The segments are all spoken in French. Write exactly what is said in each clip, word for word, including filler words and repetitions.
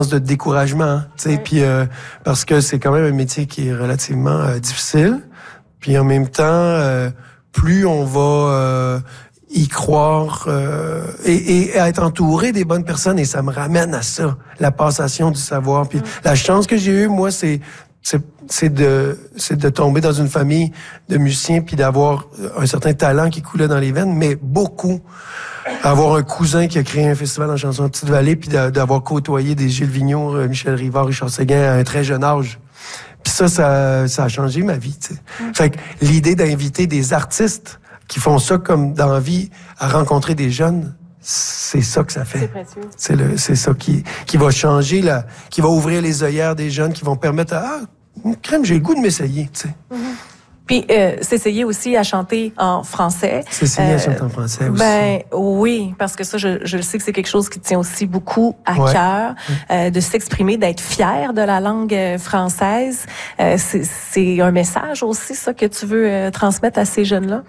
de découragement, tu sais, ouais. Puis euh, parce que c'est quand même un métier qui est relativement euh, difficile, puis en même temps, euh, plus on va euh, y croire euh, et, et être entouré des bonnes personnes, et ça me ramène à ça, la passation du savoir. Puis mm. la chance que j'ai eue, moi, c'est c'est c'est de c'est de tomber dans une famille de musiciens, puis d'avoir un certain talent qui coulait dans les veines, mais beaucoup. Avoir un cousin qui a créé un festival en chanson de Petite-Vallée, puis d'avoir côtoyé des Gilles Vigneault, Michel Rivard, Richard Séguin à un très jeune âge. Puis ça, ça, ça a changé ma vie, tu sais. Mm. Fait que l'idée d'inviter des artistes qui font ça comme dans la vie, à rencontrer des jeunes, c'est ça que ça fait. C'est précieux. C'est le, c'est ça qui, qui va changer, la, qui va ouvrir les œillères des jeunes, qui vont permettre à, ah, crème, j'ai le goût de m'essayer, tu sais. Mm-hmm. Puis, euh, s'essayer aussi à chanter en français. S'essayer euh, à chanter en français aussi. Ben oui, parce que ça, je, je sais que c'est quelque chose qui tient aussi beaucoup à ouais. cœur, euh, de s'exprimer, d'être fier de la langue française. Euh, c'est, c'est un message aussi, ça, que tu veux euh, transmettre à ces jeunes-là?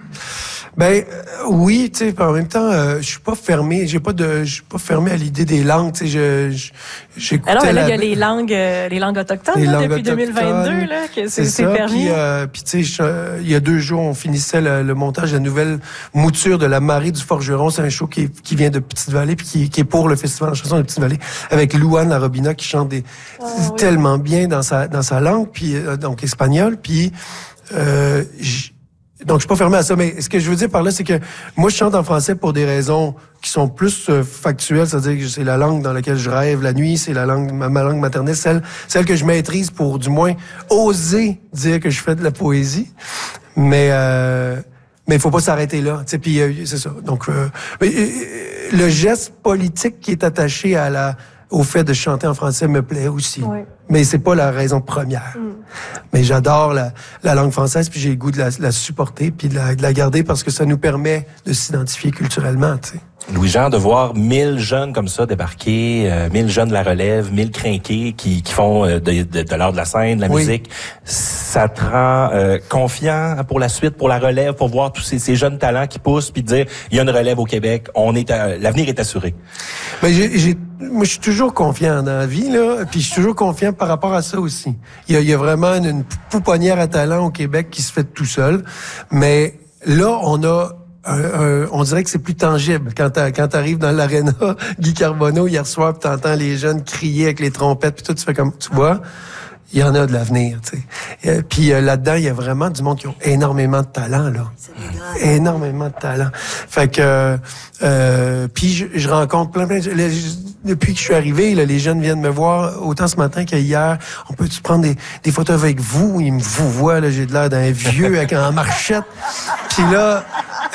Ben euh, oui, tu sais, en même temps, euh, je suis pas fermé, j'ai pas de, je suis pas fermé à l'idée des langues, tu sais, je, je j'écoutais. Alors là, la... il y a les langues, euh, les langues autochtones les là, langues depuis autochtones, deux mille vingt-deux là, que c'est, c'est, c'est permis. Puis, euh, puis tu sais, il y a deux jours, on finissait le, le montage de la nouvelle mouture de La Marée du Forgeron. C'est un show qui, qui vient de Petite-Vallée, puis qui, qui est pour le festival de chanson de Petite-Vallée, avec Louane Larobina qui chante des, oh, tellement oui. bien dans sa dans sa langue, puis euh, donc espagnol, puis euh, donc, je suis pas fermé à ça, mais ce que je veux dire par là, c'est que moi, je chante en français pour des raisons qui sont plus euh, factuelles, c'est-à-dire que c'est la langue dans laquelle je rêve la nuit, c'est la langue, ma, ma langue maternelle, celle, celle que je maîtrise pour, du moins, oser dire que je fais de la poésie. Mais, euh, mais il faut pas s'arrêter là, tu sais, puis euh, c'est ça. Donc, euh, mais, euh, le geste politique qui est attaché à la, au fait de chanter en français me plaît aussi. Oui. Mais c'est pas la raison première. Mm. Mais j'adore la, la langue française, puis j'ai le goût de la, la supporter, puis de la, de la garder parce que ça nous permet de s'identifier culturellement, tu sais. Louis-Jean, de voir mille jeunes comme ça débarquer, euh, mille jeunes de la relève, mille crinqués qui, qui font euh, de, de, de l'art de la scène, de la oui. musique, ça te rend euh, confiant pour la suite, pour la relève, pour voir tous ces, ces jeunes talents qui poussent, puis dire, il y a une relève au Québec, on est à, l'avenir est assuré. Ben j'ai, j'ai, moi, je suis toujours confiant dans la vie, là, puis je suis toujours confiant par rapport à ça aussi. Il y a, il y a vraiment une, une pouponnière à talent au Québec qui se fait tout seul, mais là, on a Un, un, on dirait que c'est plus tangible quand tu quand t'arrives dans l'aréna Guy Carbonneau hier soir, puis t'entends les jeunes crier avec les trompettes, puis tout, tu fais comme, tu vois, il y en a de l'avenir, tu sais. Euh, puis euh, là-dedans, il y a vraiment du monde qui ont énormément de talent, là. Énormément de talent. Fait que, euh, puis je, je rencontre plein, plein de... Là, je, depuis que je suis arrivé, là, les jeunes viennent me voir, autant ce matin qu'hier. On peut-tu prendre des, des photos avec vous? Ils me vous voient, là, j'ai de l'air d'un vieux avec un marchette. Puis là...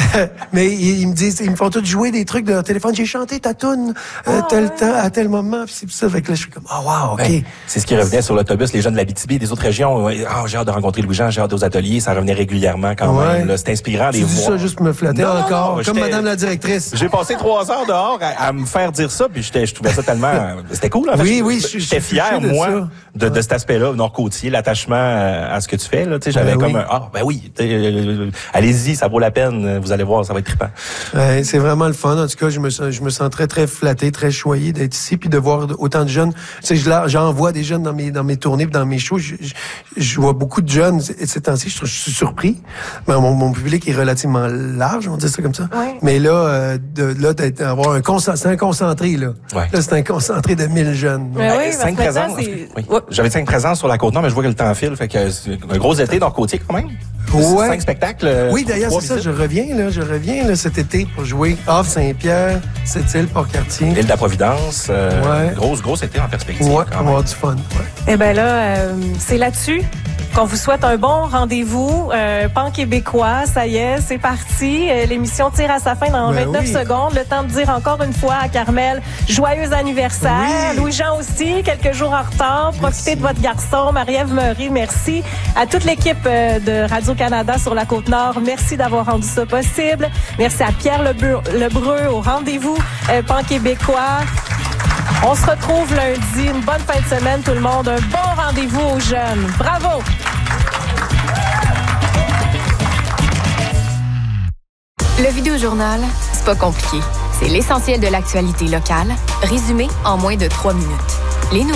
mais ils, ils me disent, ils me font tous jouer des trucs de leur téléphone. J'ai chanté ta toune euh, tel ouais. temps, à tel moment, puis c'est ça. Fait que là, je suis comme, ah, oh, wow, OK. Ben, c'est ce qui revenait sur l'autobus, les jeunes de l'Abitibi et des autres régions. Ah, oh, j'ai hâte de rencontrer Louis-Jean, j'ai hâte aux ateliers. Ça revenait régulièrement quand ouais. même. Là, c'est inspirant. Tu les dis voix. ça juste pour me flatter non, encore, non, comme madame la directrice. J'ai passé trois heures dehors à, à me faire dire ça, puis j'étais, je trouvais ça tellement... C'était cool, en fait. Oui, oui. J'étais fier, de moi, ça. de, de, de cet aspect-là, Nord-Côtier, l'attachement à ce que tu fais. Là, j'avais ben, comme oui. un... Ah, ben oui, euh, allez-y, ça vaut la peine. Vous allez voir, ça va être trippant. Ouais, c'est vraiment le fun. En tout cas, je me sens, je me sens très, très flatté, très choyé d'être ici, puis de voir autant de jeunes. Tu sais, j'en vois des jeunes dans mes, dans mes tournées, puis dans mes shows. Je, je, je vois beaucoup de jeunes. Et ces temps-ci, je, je suis surpris. Mais mon, mon public est relativement large, on va dire ça comme ça. Ouais. Mais là, euh, de, là, d'avoir un concentré, c'est un concentré, là. Ouais. Là, c'est un concentré de mille jeunes. Ouais, ouais. oui, cinq présences. Oui. J'avais cinq présences sur la Côte-Nord, mais je vois que le temps file, fait que c'est un gros été Nord-Côtier quand même. Ouais. Cinq spectacles. Oui, d'ailleurs, c'est ça. Je reviens, là. Je reviens, là, cet été pour jouer Havre, Saint-Pierre, Sept-Îles, Port-Cartier. L'île de la Providence. Euh, ouais. Grosse, grosse été en perspective. Ouais, quand on même. va avoir du fun. Ouais. Eh ben là, euh, c'est là-dessus qu'on vous souhaite un bon rendez-vous. Euh, Pan québécois, ça y est, c'est parti. Euh, l'émission tire à sa fin dans ben vingt-neuf oui. secondes. Le temps de dire encore une fois à Carmel, joyeux anniversaire. Oui. Louis-Jean aussi, quelques jours en retard. Profitez merci. de votre garçon. Marie-Ève Meury, merci. À toute l'équipe euh, de Radio-Canada sur la Côte-Nord, merci d'avoir rendu ça possible. Merci à Pierre Lebreu, Lebreu au rendez-vous euh, Pan québécois. On se retrouve lundi. Une bonne fin de semaine, tout le monde. Un bon rendez-vous aux jeunes. Bravo! Le Vidéojournal, c'est pas compliqué. C'est l'essentiel de l'actualité locale, résumé en moins de trois minutes. les